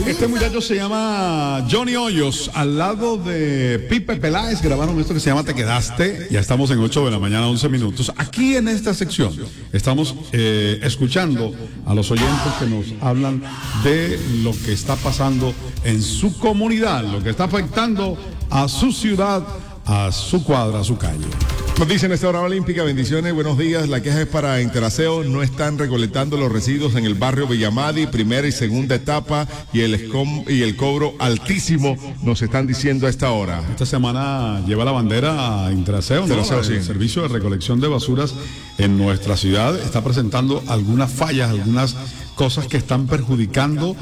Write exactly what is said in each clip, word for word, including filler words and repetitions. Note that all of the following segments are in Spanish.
Este muchacho se llama Johnny Hoyos, al lado de Pipe Peláez, grabaron esto que se llama Te Quedaste. Ya estamos en ocho de la mañana, once minutos. Aquí en esta sección estamos eh, escuchando a los oyentes que nos hablan de lo que está pasando en su comunidad, lo que está afectando a su ciudad, a su cuadra, a su calle. Nos dicen esta hora olímpica, bendiciones, buenos días. La queja es para Interaseo, no están recolectando los residuos en el barrio Villamadi, primera y segunda etapa, y el escom y el cobro altísimo, nos están diciendo a esta hora. Esta semana lleva la bandera a Interaseo, ¿no? Interaseo, sí. El servicio de recolección de basuras en nuestra ciudad está presentando algunas fallas, algunas cosas que están perjudicando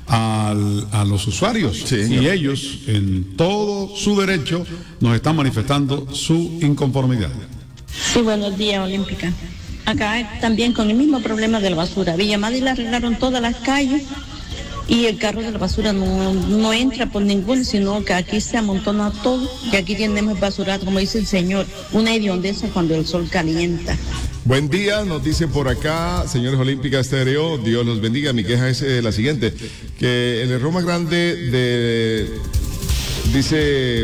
Al, a los usuarios, sí, y ellos en todo su derecho nos están manifestando su inconformidad. Sí, buenos días, Olímpica. Acá también con el mismo problema de la basura. Villamadi le arreglaron todas las calles y el carro de la basura no, no entra por ningún, sino que aquí se amontona todo y aquí tenemos basura, como dice el señor, una hediondeza cuando el sol calienta. Buen día, nos dicen por acá, señores Olímpica Estéreo, Dios los bendiga. Mi queja es eh, la siguiente, que el error más grande de, dice,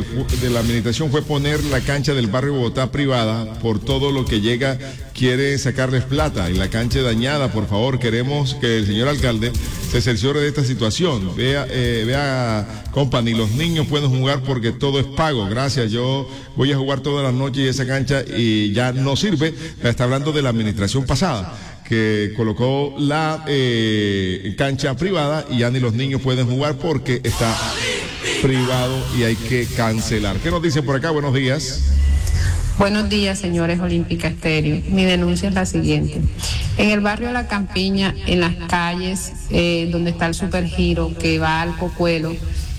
de la administración fue poner la cancha del barrio Bogotá privada, por todo lo que llega, quiere sacarles plata, y la cancha dañada. Por favor, queremos que el señor alcalde se cerciore de esta situación. Vea, eh, vea, company, los niños pueden jugar porque todo es pago. Gracias, yo voy a jugar todas las noches y esa cancha y ya no sirve. Está hablando de la administración pasada, que colocó la eh, cancha privada y ya ni los niños pueden jugar porque está privado y hay que cancelar. ¿Qué nos dicen por acá? Buenos días. Buenos días, señores Olímpica Estéreo. Mi denuncia es la siguiente. En el barrio La Campiña, en las calles eh, donde está el Supergiro que va al Cocuelo,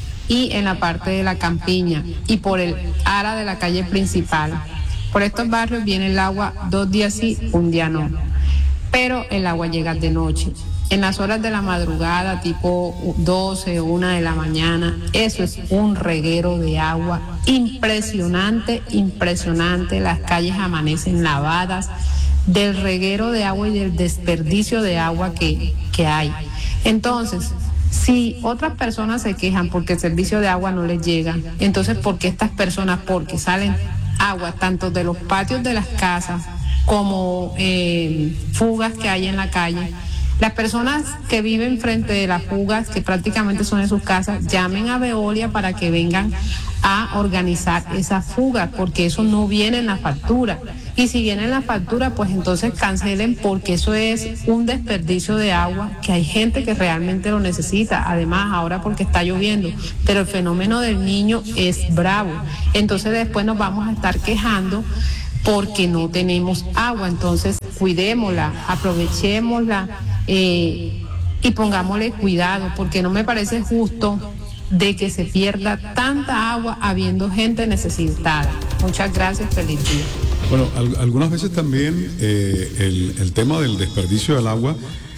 y en la parte de La Campiña y por el ara de la calle principal, por estos barrios viene el agua dos días sí, un día no. Pero el agua llega de noche. En las horas de la madrugada, tipo doce o una de la mañana, eso es un reguero de agua impresionante, impresionante. Las calles amanecen lavadas del reguero de agua y del desperdicio de agua que, que hay. Entonces, si otras personas se quejan porque el servicio de agua no les llega, entonces, ¿por qué estas personas? Porque salen agua tanto de los patios de las casas como eh, fugas que hay en la calle. Las personas que viven frente de las fugas, que prácticamente son en sus casas, llamen a Veolia para que vengan a organizar esas fugas, porque eso no viene en la factura. Y si viene en la factura, pues entonces cancelen, porque eso es un desperdicio de agua, que hay gente que realmente lo necesita. Además, ahora porque está lloviendo, pero el fenómeno del Niño es bravo. Entonces después nos vamos a estar quejando porque no tenemos agua. Entonces cuidémosla, aprovechémosla. Eh, y pongámosle cuidado, porque no me parece justo de que se pierda tanta agua habiendo gente necesitada. Muchas gracias, feliz día. Bueno, al, algunas veces también eh, el, el tema del desperdicio del agua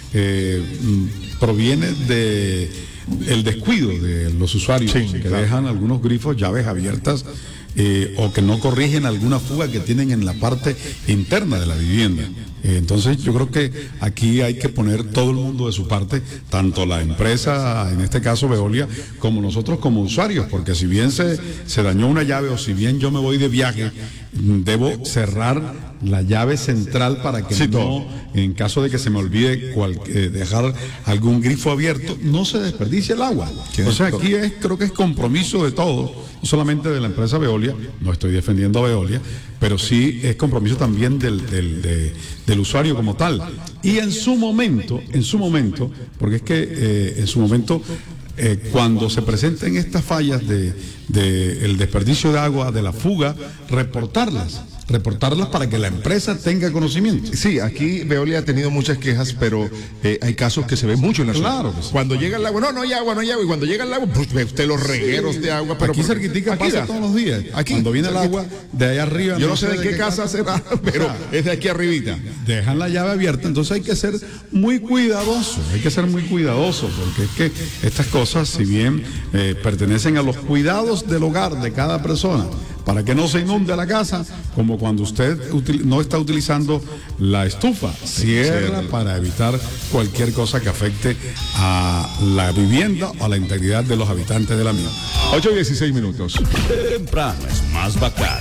eh, proviene de el descuido de los usuarios, sí, que claro, dejan algunos grifos, llaves abiertas, eh, o que no corrigen alguna fuga que tienen en la parte interna de la vivienda. Eh, entonces yo creo que aquí hay que poner todo el mundo de su parte, tanto la empresa, en este caso Veolia, como nosotros como usuarios, porque si bien se, se dañó una llave o si bien yo me voy de viaje, debo cerrar la llave central para que sí, no, todo. En caso de que se me olvide cual, eh, dejar algún grifo abierto, no se desperdicie el agua. O sea, aquí es, creo que es compromiso de todos, no solamente de la empresa Veolia, no estoy defendiendo a Veolia, pero sí es compromiso también del, del, de, del usuario como tal. Y en su momento, en su momento, porque es que eh, en su momento, eh, cuando se presenten estas fallas de, de el desperdicio de agua, de la fuga, reportarlas. reportarlas para que la empresa tenga conocimiento. Sí, aquí Veolia ha tenido muchas quejas, pero eh, hay casos que se ven mucho en la claro, zona. Pues, cuando llega el agua, no, no hay agua, no hay agua, y cuando llega el agua, pues ve usted los regueros sí, de agua. Pero aquí cerquitica pasa da. todos los días. Aquí, cuando viene el agua de allá arriba. Yo no, no sé de qué, qué casa será, pero o sea, es de aquí arribita. Dejan la llave abierta, entonces hay que ser muy cuidadoso, hay que ser muy cuidadoso, porque es que estas cosas, si bien eh, pertenecen a los cuidados del hogar de cada persona, para que no se inunde la casa, como cuando usted util- no está utilizando la estufa. Cierra para evitar cualquier cosa que afecte a la vivienda o a la integridad de los habitantes de la misma. ocho y dieciséis minutos. Temprano es más bacán.